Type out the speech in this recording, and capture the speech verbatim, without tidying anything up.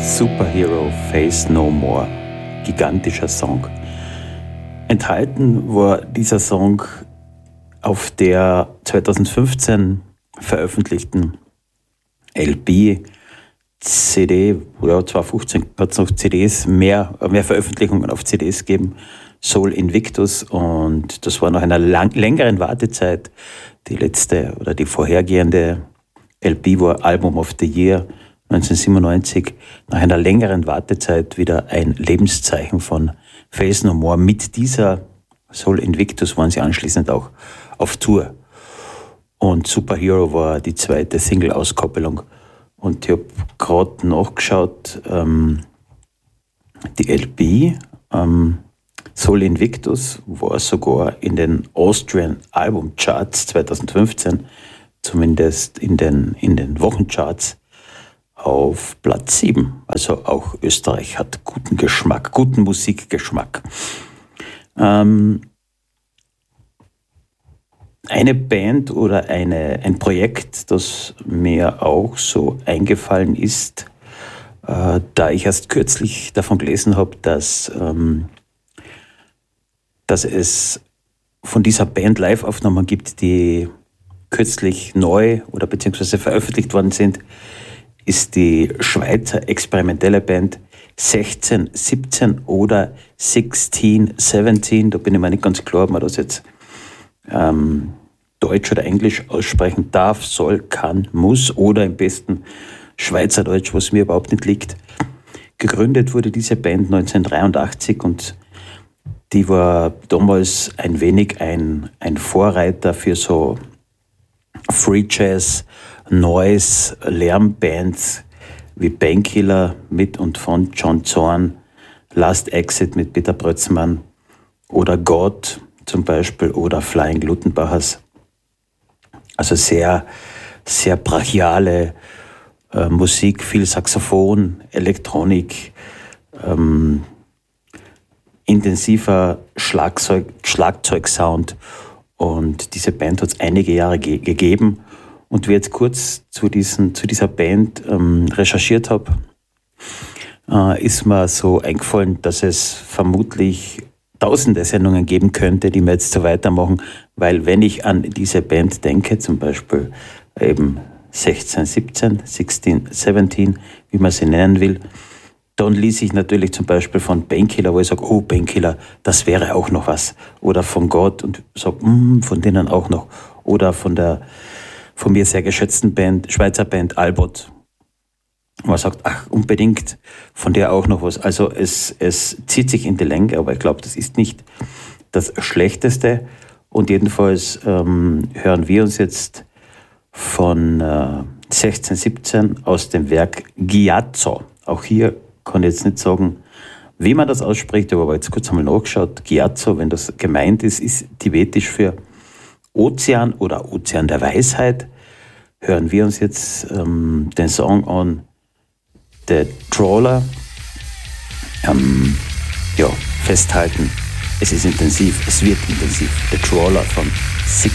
Superhero Face No More. Gigantischer Song. Enthalten war dieser Song auf der zweitausendfünfzehn veröffentlichten L P, C D, ja, zweitausendfünfzehn hat es noch C Ds, mehr, mehr Veröffentlichungen auf C Ds gegeben, Soul Invictus, und das war nach einer lang, längeren Wartezeit. Die letzte oder die vorhergehende L P war Album of the Year neunzehnhundertsiebenundneunzig, nach einer längeren Wartezeit wieder ein Lebenszeichen von Faith No More. Mit dieser Soul Invictus waren sie anschließend auch auf Tour. Und Superhero war die zweite Single-Auskoppelung. Und ich habe gerade nachgeschaut, ähm, die L P ähm, Soul Invictus war sogar in den Austrian Album Charts zweitausendfünfzehn, zumindest in den, in den Wochencharts, auf Platz sieben. Also auch Österreich hat guten Geschmack, guten Musikgeschmack. Ähm, eine Band oder eine, ein Projekt, das mir auch so eingefallen ist, äh, da ich erst kürzlich davon gelesen habe, dass, ähm, dass es von dieser Band Live-Aufnahmen gibt, die kürzlich neu oder beziehungsweise veröffentlicht worden sind, ist die Schweizer experimentelle Band sechzehn siebzehn oder sechzehn siebzehn. Da bin ich mir nicht ganz klar, ob man das jetzt ähm, Deutsch oder Englisch aussprechen darf, soll, kann, muss oder im besten Schweizerdeutsch, was mir überhaupt nicht liegt. Gegründet wurde diese Band neunzehnhundertdreiundachtzig und die war damals ein wenig ein, ein Vorreiter für so Free Jazz, Noise, Lärmbands wie Painkiller mit und von John Zorn, Last Exit mit Peter Brötzmann oder God zum Beispiel oder Flying Glutenbachers. Also sehr, sehr brachiale äh, Musik, viel Saxophon, Elektronik, ähm, intensiver Schlagzeug, Schlagzeugsound. Und diese Band hat es einige Jahre ge- gegeben. Und wie ich jetzt kurz zu, diesen, zu dieser Band ähm, recherchiert habe, äh, ist mir so eingefallen, dass es vermutlich tausende Sendungen geben könnte, die wir jetzt so weitermachen, weil wenn ich an diese Band denke, zum Beispiel eben sechzehn siebzehn, sechzehn siebzehn, wie man sie nennen will, dann ließ ich natürlich zum Beispiel von Painkiller, wo ich sage, oh, Painkiller, das wäre auch noch was. Oder von Gott und sage, mm, von denen auch noch. Oder von der von mir sehr geschätzten Band, Schweizer Band Albot. Man sagt, ach, unbedingt von der auch noch was. Also es, es zieht sich in die Länge, aber ich glaube, das ist nicht das Schlechteste. Und jedenfalls ähm, hören wir uns jetzt von äh, sechzehn siebzehn aus dem Werk Giazzo. Auch hier kann ich jetzt nicht sagen, wie man das ausspricht, aber jetzt kurz einmal nachgeschaut. Giazzo, wenn das gemeint ist, ist tibetisch für Ozean oder Ozean der Weisheit. Hören wir uns jetzt ähm, den Song an The Trawler. Ähm, ja, festhalten, es ist intensiv, es wird intensiv. The Trawler von Six